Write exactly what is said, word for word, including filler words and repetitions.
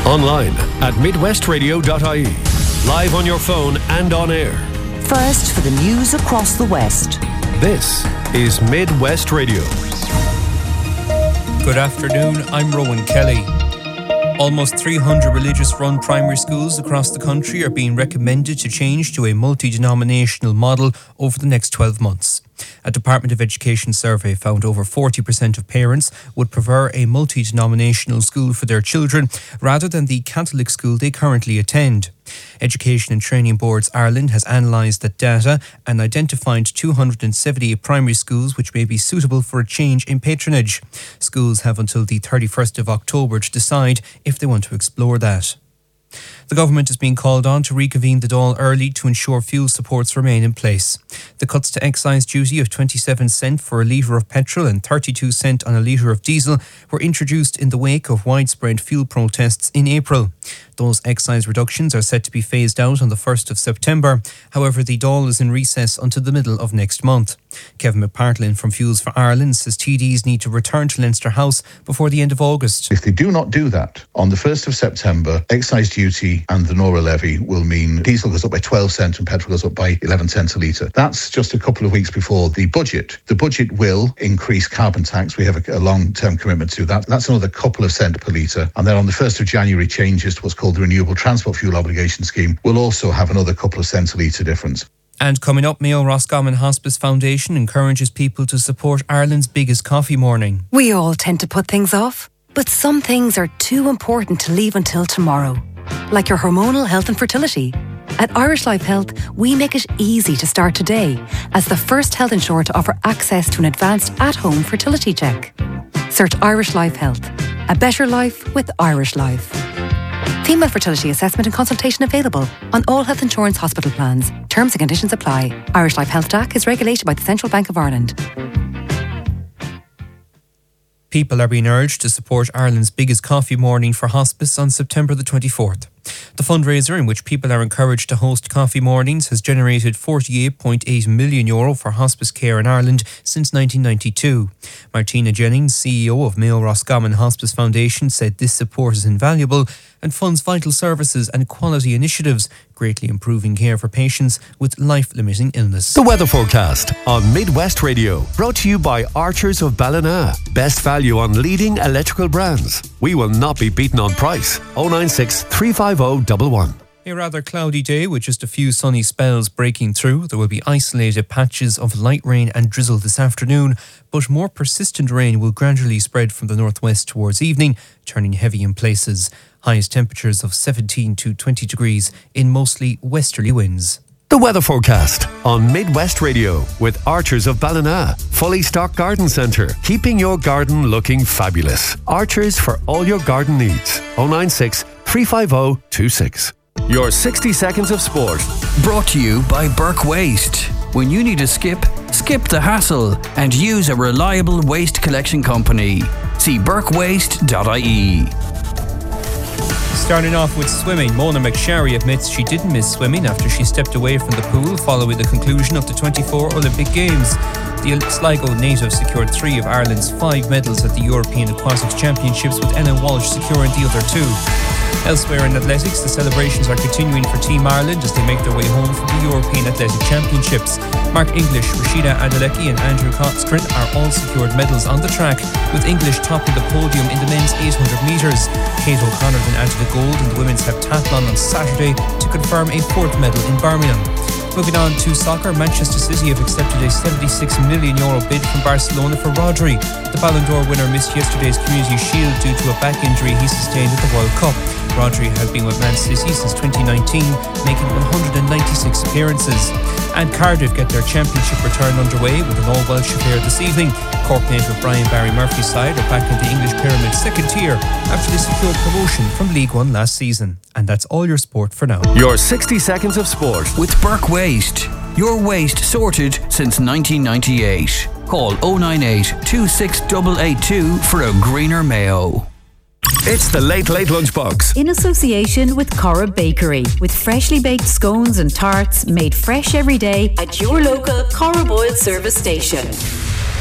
Online at midwest radio dot I E. Live on your phone and on air. First for the news across the West. This is Midwest Radio. Good afternoon, I'm Rowan Kelly. Almost three hundred religious-run primary schools across the country are being recommended to change to a multi-denominational model over the next twelve months. A Department of Education survey found over forty percent of parents would prefer a multi-denominational school for their children rather than the Catholic school they currently attend. Education and Training Boards Ireland has analysed that data and identified two hundred seventy-eight primary schools which may be suitable for a change in patronage. Schools have until the thirty-first of October to decide if they want to explore that. The government is being called on to reconvene the Dáil early to ensure fuel supports remain in place. The cuts to excise duty of twenty-seven cent for a litre of petrol and thirty-two cent on a litre of diesel were introduced in the wake of widespread fuel protests in April. Those excise reductions are set to be phased out on the first of September. However, the Dáil is in recess until the middle of next month. Kevin McPartlin from Fuels for Ireland says T Ds need to return to Leinster House before the end of August. If they do not do that, on the first of September, excise duty and the Nora levy will mean diesel goes up by twelve cents and petrol goes up by eleven cents a litre. That's just a couple of weeks before the budget. The budget will increase carbon tax. We have a, a long-term commitment to that. That's another couple of cents per litre. And then on the first of January, changes to what's called the Renewable Transport Fuel Obligation Scheme will also have another couple of cents a litre difference. And coming up, Mayo Roscommon Hospice Foundation encourages people to support Ireland's biggest coffee morning. We all tend to put things off, but some things are too important to leave until tomorrow. Like your hormonal health and fertility. At Irish Life Health, we make it easy to start today as the first health insurer to offer access to an advanced at-home fertility check. Search Irish Life Health. A better life with Irish Life. Female fertility assessment and consultation available on all health insurance hospital plans. Terms and conditions apply. Irish Life Health D A C is regulated by the Central Bank of Ireland. People are being urged to support Ireland's biggest coffee morning for hospice on September the twenty-fourth. The fundraiser, in which people are encouraged to host coffee mornings, has generated forty-eight point eight million euro for hospice care in Ireland since nineteen ninety-two. Martina Jennings, C E O of Mayo Roscommon Hospice Foundation, said this support is invaluable and funds vital services and quality initiatives, greatly improving care for patients with life-limiting illness. The weather forecast on Midwest Radio, brought to you by Archers of Ballina. Best value on leading electrical brands. We will not be beaten on price. oh nine six, three five oh, one one. A rather cloudy day with just a few sunny spells breaking through. There will be isolated patches of light rain and drizzle this afternoon, but more persistent rain will gradually spread from the northwest towards evening, turning heavy in places. Highest temperatures of seventeen to twenty degrees in mostly westerly winds. The weather forecast on Midwest Radio with Archers of Ballina. Fully stocked garden centre, keeping your garden looking fabulous. Archers for all your garden needs. oh nine six, three five oh, two six. Your sixty seconds of sport. Brought to you by Burke Waste. When you need a skip, skip the hassle and use a reliable waste collection company. See burke waste dot I E. Starting off with swimming, Mona McSharry admits she didn't miss swimming after she stepped away from the pool following the conclusion of the twenty-four Olympic Games. The Sligo native secured three of Ireland's five medals at the European Aquatics Championships, with Ellen Walsh securing the other two. Elsewhere in athletics, the celebrations are continuing for Team Ireland as they make their way home from the European Athletic Championships. Mark English, Rashida Adelecki and Andrew Costrin are all secured medals on the track, with English topping the podium in the men's eight hundred metres. Kate O'Connor then added a gold in the women's heptathlon on Saturday to confirm a fourth medal in Birmingham. Moving on to soccer, Manchester City have accepted a seventy-six million euro bid from Barcelona for Rodri. The Ballon d'Or winner missed yesterday's Community Shield due to a back injury he sustained at the World Cup. Rodri has been with Man City since twenty nineteen, making one hundred ninety-six appearances. And Cardiff get their championship return underway with an all-Welsh affair this evening. Cork native Brian Barry Murphy's side are back in the English Pyramid second tier after they secured promotion from League One last season. And that's all your sport for now. Your sixty seconds of sport with Burke Waste. Your waste sorted since nineteen ninety-eight. Call oh nine eight, two six eight eight two for a greener Mayo. It's the Late Late Lunchbox. In association with Cora Bakery, with freshly baked scones and tarts made fresh every day at your local Cora Boyle service station.